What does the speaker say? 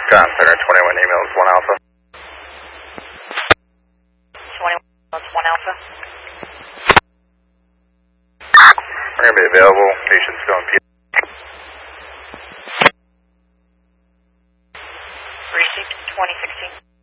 Got Center 21 emails 1 Alpha. 21 emails 1 Alpha. We're going to be available. Patient's still in P. Received 2016.